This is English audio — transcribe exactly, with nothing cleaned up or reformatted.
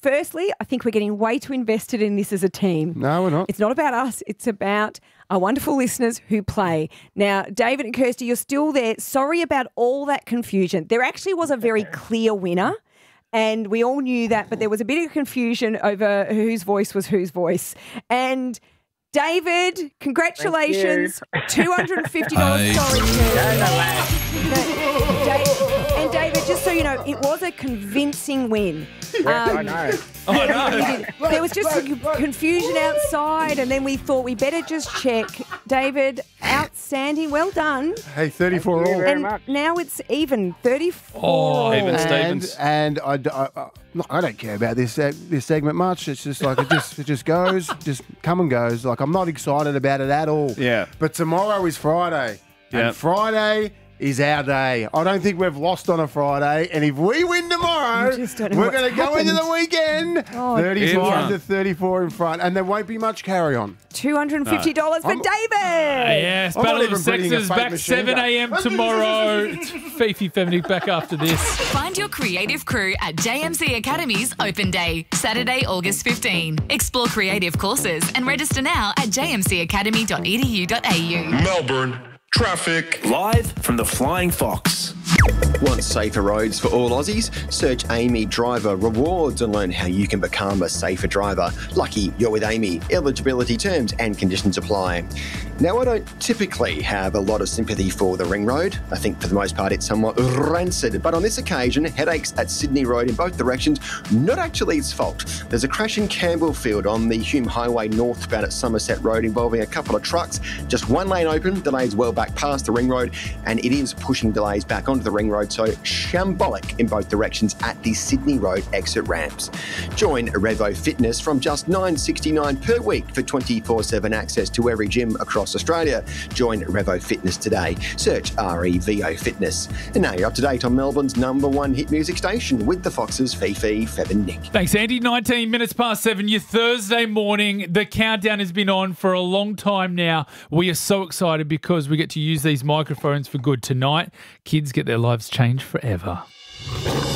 firstly, I think we're getting way too invested in this as a team. No, we're not. It's not about us. It's about our wonderful listeners who play. Now, David and Kirsty, you're still there. Sorry about all that confusion. There actually was a very clear winner, and we all knew that, but there was a bit of confusion over whose voice was whose voice. And David, congratulations. two hundred fifty dollars Hey. Dave, and David, just so you know, it was a convincing win. I Um, know. Oh, no. there was just some confusion outside, and then we thought we better just check. David, outstanding. Well done. Hey, thirty-four Thank you all. very And much. now it's even. thirty-four Oh, all. even And, Stevens. and I, d- I- I- no, I don't care about this seg- this segment much. It's just like it just it just goes, just come and goes. Like I'm not excited about it at all. Yeah. But tomorrow is Friday, Yeah. and Friday is our day. I don't think we've lost on a Friday, and if we win tomorrow, You just don't know we're what's going to go into the happened. weekend Oh, thirty-five dear. to thirty-four in front, and there won't be much carry on. two hundred fifty dollars for I'm- David. Yes, I'm not Battle of even the breeding a Sexes fake back machine seven gun. a.m. tomorrow. It's Fifi Femini back after this. Find your creative crew at J M C Academy's Open Day, Saturday, August fifteenth. Explore creative courses and register now at j m c academy dot e d u dot a u. Melbourne traffic. Live from the Flying Fox. Want safer roads for all Aussies? Search Amy Driver Rewards and learn how you can become a safer driver. Lucky you're with Amy. Eligibility terms and conditions apply. Now, I don't typically have a lot of sympathy for the Ring Road. I think for the most part it's somewhat rancid. But on this occasion, headaches at Sydney Road in both directions, not actually its fault. There's a crash in Campbellfield on the Hume Highway northbound at Somerset Road involving a couple of trucks. Just one lane open, delays well back past the Ring Road, and it is pushing delays back onto the Ring Road, so shambolic in both directions at the Sydney Road exit ramps. Join Revo Fitness from just nine dollars sixty-nine per week for twenty-four seven access to every gym across Australia. Join Revo Fitness today. Search R E V O Fitness. And now you're up to date on Melbourne's number one hit music station with the Foxes, Fifi, Feb and Nick. Thanks, Andy. nineteen minutes past seven, your Thursday morning. The countdown has been on for a long time now. We are so excited because we get to use these microphones for good tonight. Kids get their lives changed forever.